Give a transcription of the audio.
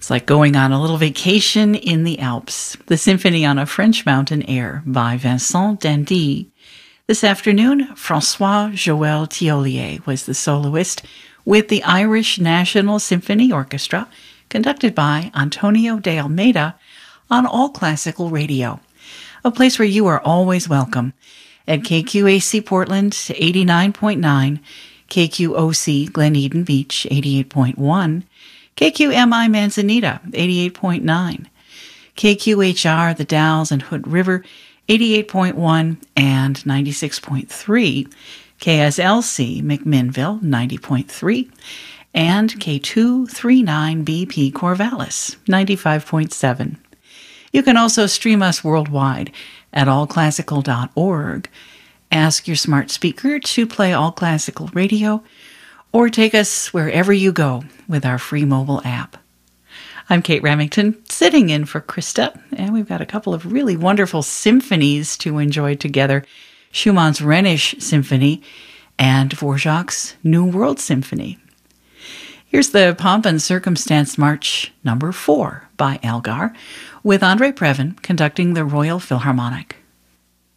It's like going on a little vacation in the Alps. The Symphony on a French Mountain Air by Vincent Dandy. This afternoon, François-Joël Thiollier was the soloist with the Irish National Symphony Orchestra, conducted by Antonio de Almeida on All Classical Radio, a place where you are always welcome at KQAC Portland 89.9, KQOC Glen Eden Beach 88.1, KQMI Manzanita 88.9, KQHR The Dalles and Hood River 88.1 and 96.3, KSLC McMinnville 90.3, and K239BP Corvallis 95.7. You can also stream us worldwide at allclassical.org. Ask your smart speaker to play All Classical Radio, or take us wherever you go with our free mobile app. I'm Kate Remington, sitting in for Krista, and we've got a couple of really wonderful symphonies to enjoy together. Schumann's Rhenish Symphony and Dvorak's New World Symphony. Here's the Pomp and Circumstance March No. 4 by Elgar, with Andrei Previn conducting the Royal Philharmonic.